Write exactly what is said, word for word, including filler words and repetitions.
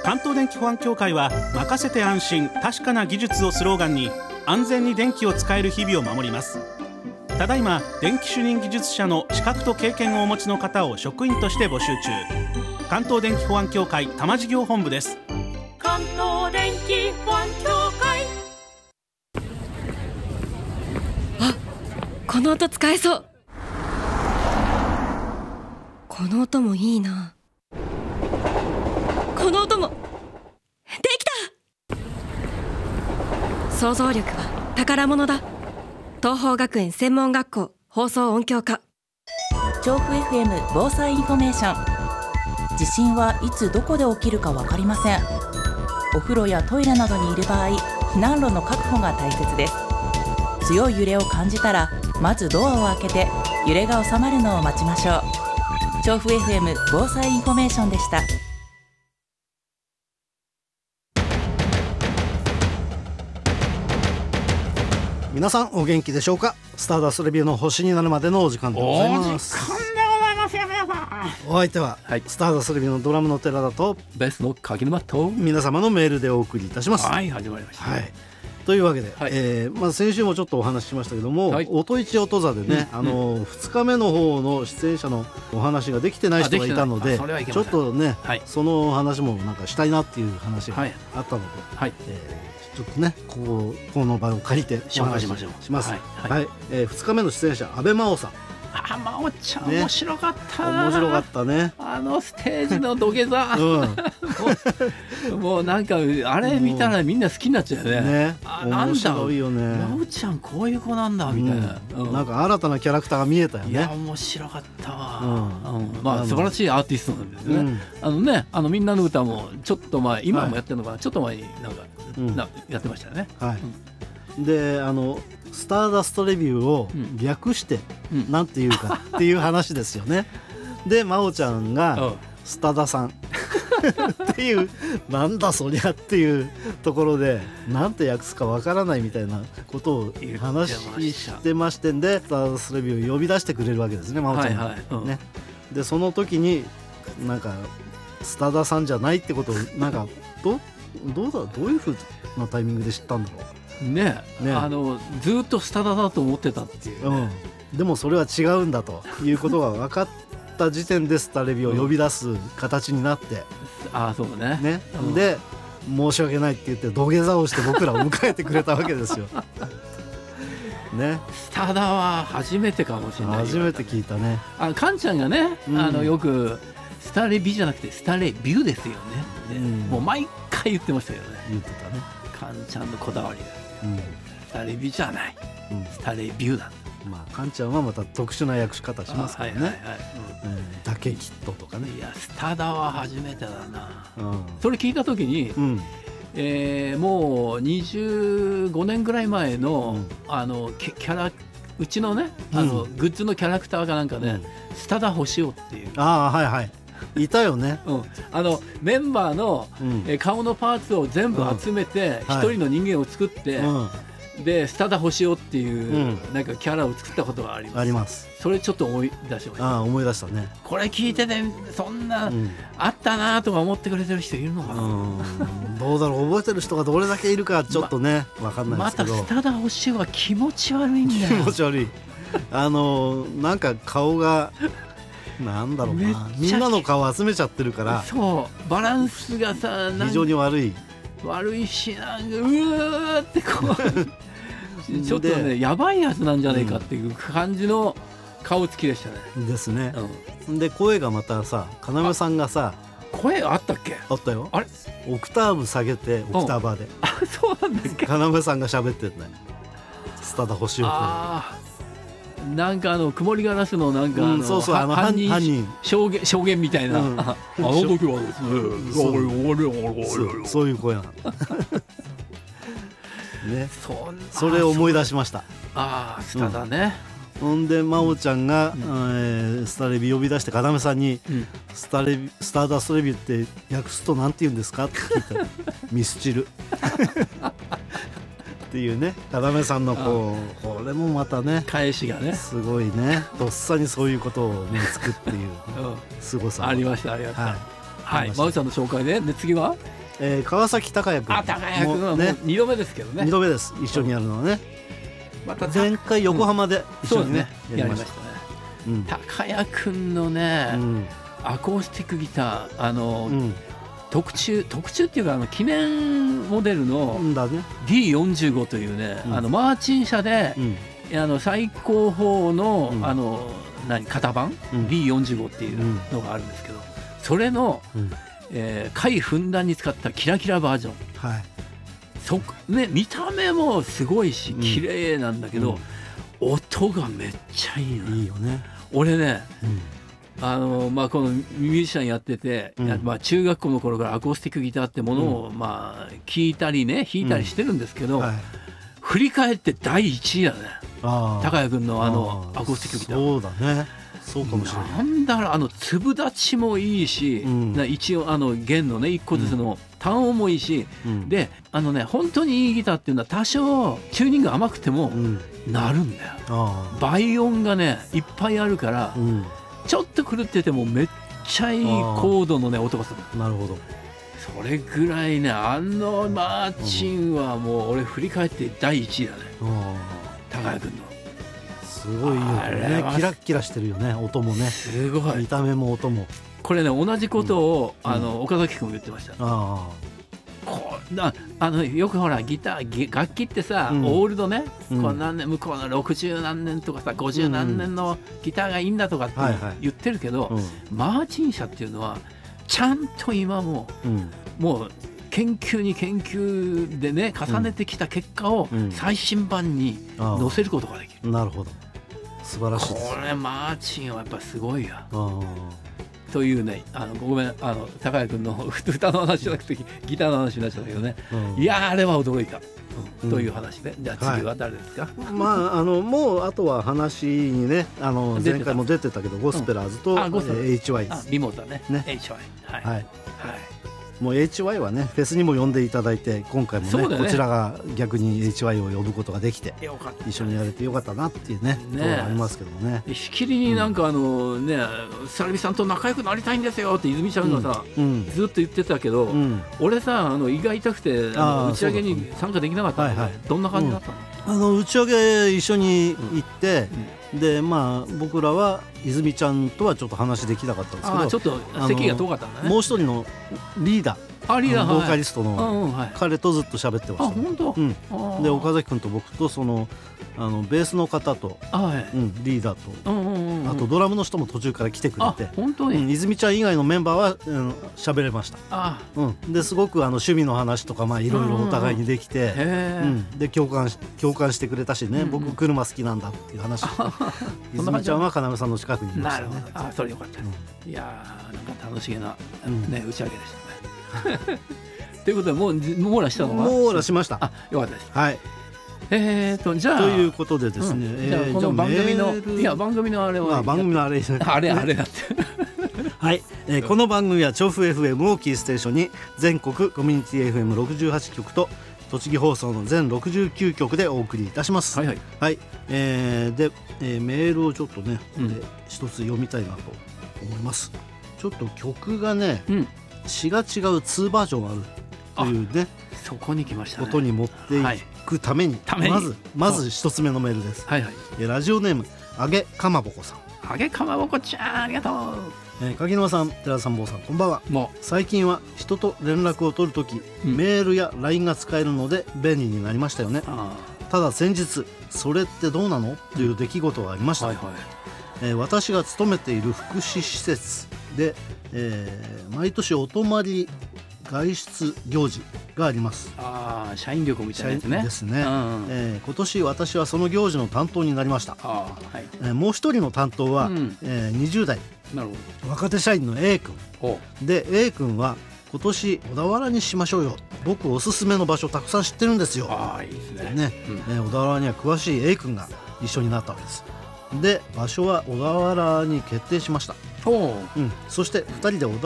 関東電気保安協会は任せて安心確かな技術をスローガンに安全に電気を使える日々を守ります。ただいま電気主任技術者の資格と経験をお持ちの方を職員として募集中。関東電気保安協会多摩事業本部です。 関東電気保安協会。 あ、この音使えそう。この音もいいな。この音もできた。想像力は宝物だ。東邦学園専門学校放送音響科。 調布 エフエム 防災インフォメーション。地震はいつどこで起きるか分かりません。お風呂やトイレなどにいる場合、避難路の確保が大切です。強い揺れを感じたらまずドアを開けて揺れが収まるのを待ちましょう。調布 エフエム 防災インフォメーションでした。 皆さんお元気でしょうか。スターダストレビューの星になるまでのお時間でございます。 お時間でございますよ皆さん。 お相手は、 はい、 スターダストレビューのドラムの寺田とベースの柿沼と皆様のメールでお送りいたします。 はい、始まりました、 はい、というわけで、 はい、 えーまあ、先週もちょっとお話ししましたけども、はい、音一音座でね、うん、あの、うん、ふつかめの方の出演者のお話ができてない人がいたので、ちょっとね、はい、その話もなんかしたいなっていう話があったので、はい、えーちょっとね、こうこの場を借りて紹介しましょう。 します。はいはいはい、えー、ふつかめの出演者阿部真央さん。 あ、真央ちゃん、ね、面白かった面白かったね。 あのステージの土下座、うん、もう、もうなんかあれ見たらみんな好きになっちゃうよね。ね、あ、なんだ、面白いよね。真央ちゃんこういう子なんだみたいな、 うんうん、なんか新たなキャラクターが見えたよね。 いや面白かったわ、うんうん、まあ素晴らしいアーティストなんですね、うん、あのね、あのみんなの歌もちょっと前、今もやってるのかな、はい、ちょっと前になんか、うん、なやってましたよね。はい、 うん、で、あのスターダストレビューを略してなんていうかっていう話ですよね。で真央ちゃんがスタダさんっていうなんだそりゃっていうところでなんて訳すかわからないみたいなことを話してましてんで、スターダストレビューを呼び出してくれるわけですね、真央ちゃんが、はいはい、うん、ね。でその時になんかスタダさんじゃないってことをなんかどどうだどういうふうなタイミングで知ったんだろうね。ね、あのずっとスタダだと思ってたっていう、ね、 うん、でもそれは違うんだということが分かった時点でスタレビを呼び出す形になって、うん、 ああそうね、 ね、うん、で申し訳ないって言って土下座をして僕らを迎えてくれたわけですよね、 スタダは初めてかもしれない。 初めて聞いたね。 あ、カンちゃんがね、うん、あのよくスタレビじゃなくてスタレビューですよね、うん、もう毎回言ってましたよね。 言ってたね。 カンちゃんのこだわりだ、うん、スタレビじゃない、うん、スタレビューだ。 まあカンちゃんはまた特殊な訳し方しますからね。はいはいはい、うん、だけきっととかね。 いやスタダは初めてだな、うん、それ聞いた時に、うん、えー、もうにじゅうごねんぐらい前の、うん、あのキャラうちのね、あの、うん、グッズのキャラクターかなんかで、うん、スタダ星をっていう、 ああはいはいいたよね、 うん、あのメンバーの、うん、え顔のパーツを全部集めて一、うん、人の人間を作って、はい、でスタダ星をっていう、うん、なんかキャラを作ったことがあります。 あります。 それちょっと思い出しました。 ああ思い出したね。 これ聞いててそんな、うん、あったなとか思ってくれてる人いるのかな。うん、 どうだろう、覚えてる人がどれだけいるかちょっとね、ま、分かんないですけど、 またスタダ星は気持ち悪いんだよ。 気持ち悪いあのなんか顔がなんだろうな、みんなの顔集めちゃってるから、 そうバランスがさ非常に悪い悪いし、なんかうーってこうちょっとねやばいやつなんじゃないかっていう感じの顔つきでしたね。 ですね、うん、で声がまたさ、要さんがさ、 声あったっけ。 あったよ。 あれオクターブ下げてオクターバーで、うん、 あそうなんだっけ。 要さんが喋ってるね、スタダ星を。 あなんかあの曇りガラスのなんかあの、うん、 そうそう、あの犯人、犯人証言証言みたいな、うん、あの時はですね、 そうそういう声なのね、 そ, それを思い出しました。 ああスタダね、 うん、ほんで真央ちゃんが、うん、えー、スタレビ呼び出して要さんに、うん、スタレビスターダストレビューって訳すとなんて言うんですかって聞いたらミスチルっていうね、要さんのこう、これもまたね返しがねすごいね、とっさにそういうことを見つくっていうすごさありましたありました、はい、 はい、真内さんの紹介で、で次は、 えー、川崎孝也君。 あ、孝也君はもうにどめですけどね。 にどめです、一緒にやるのはね。また前回横浜で一緒にね、 やりましたね。孝也君のね、アコースティックギター、あの特注特注っていうか、あの記念モデルの ディーよんじゅうご というね、あのマーチン社であの最高峰のあの何型番 ディーよんじゅうご っていうのがあるんですけど、それのえー、貝ふんだんに使ったキラキラバージョン、はい、そね、見た目もすごいし綺麗なんだけど、うん、音がめっちゃいいの。 いいよね。 俺ね、うん、あのまあ、このミュージシャンやってて、うん、まあ、中学校の頃からアコースティックギターってものを、うん、まあ、聴いたりね弾いたりしてるんですけど、うん、はい、振り返ってだいいちいだね、孝也君のあのアコースティックギター。 そうだね、そうかもしれない。 なんだろう、あの粒立ちもいいし、うん、一応あの弦のねいっこずつの単音もいいし、うん、であのね本当にいいギターっていうのは多少チューニング甘くてもなるんだよ、うん、倍音がねいっぱいあるから、うん、ちょっと狂っててもめっちゃいいコードのね音がする。 なるほど。 それぐらいね、あのマーチンはもう俺振り返ってだいいちいだね、孝也君の。 すごいよね、キラッキラしてるよね、音もね、 すごい、 見た目も音も。 これね、同じことを、うん、あの岡崎君も言ってました。あこなあのよくほらギター楽器ってさ、うん、オールドね、うん、こう何年向こうのろくじゅうなんねんとかさごじゅうなんねんのギターがいいんだとかって言ってるけど、うん、マーチン社っていうのはちゃんと今も、うん、もう研究に研究でね重ねてきた結果を最新版に載せることができる、 うん、なるほど、素晴らしいです。 これマーチンはやっぱすごいやというね、あのごめん、あの孝也君の歌の話じゃなくてギターの話になっちゃったけどね、うん、いやあれは驚いた、うん、という話で、じゃあ次は誰ですか。はい、 まああのもうあとは話にね、あの前回も出てたけどゴスペラーズと、うん、えー、エイチワイ です。 リモートだね、ね エイチワイ、はいはい、はい、 もう エイチワイ はねフェスにも呼んでいただいて、今回も ね, ねこちらが逆に エイチワイ を呼ぶことができて一緒にやれてよかったなっていう ね, ねところがありますけどね。 しきりになんかあのね、サラビさんと仲良くなりたいんですよって泉ちゃんがさ、うん、ずっと言ってたけど、うん、俺さあの胃が痛くてあの打ち上げに参加できなかったので、はいはい、どんな感じだったの？ うん、あの打ち上げ一緒に行って、うん、でまあ僕らは泉ちゃんとはちょっと話できなかったんですけど、 ちょっと席が遠かったんだね。 もう一人のリーダー、 あリーダー、 ボーカリストの彼とずっと喋ってました。あ、 本当？うん、 で岡崎君と僕とそのあのベースの方と、はい、うん、リーダーと、うんうんうん、あとドラムの人も途中から来てくれて、 本当に、 うん、泉ちゃん以外のメンバーは喋、うん、れました。あ、うん、ですごくあの趣味の話とかまあいろいろお互いにできて、うん、で共感し共感してくれたしね、うんうん、僕車好きなんだっていう話を泉ちゃんは要さんの近くにいましたね。 なるほど、あ、それよかった、うん、いやーなんか楽しげな、ね、打ち上げでしたね。ということでもう網羅したのは網羅しました。 あ、よかったです。 はい。 えーとじゃあということでですね、うん、 えー、じゃあこの番組のいや番組のあれは、 まあ、番組のあれあれあれだってはい、えー、この番組は調布 エフエム をキーステーションに全国コミュニティ エフエムろくじゅうはち 局と栃木放送の全ろくじゅうきゅう局でお送りいたします。はいはい、はい、えー、で、えー、メールをちょっとね、うん、一つ読みたいなと思います。ちょっと曲がね、うん、詩が違うにバージョンあるというね、 そこに来ましたね、 ことに持っていくために、はい、まずまず一つ目のメールです。はいはい、ラジオネームあげかまぼこさん。 あげかまぼこちゃん、ありがとう。 えー、柿沼さん、寺田さん、坊さん、こんばんは。もう最近は人と連絡を取るとき、うん、メールや ライン が使えるので便利になりましたよね。ただ先日それってどうなのという出来事がありました。はいはい、えー、私が勤めている福祉施設で、えー、毎年お泊まり外出行事があります。 ああ、社員旅行みたいなやつね。 ですね、うんうん、えー、今年私はその行事の担当になりました。あ、はい、えー、もう一人の担当は、うん、えー、にじゅう代、なるほど、若手社員の A 君で、 A 君は今年小田原にしましょうよ、僕おすすめの場所たくさん知ってるんですよ。あ、いいですね。ね、うん、えー、小田原には詳しい A 君が一緒になったわけです。で場所は小田原に決定しました。うん、そしてふたりで小田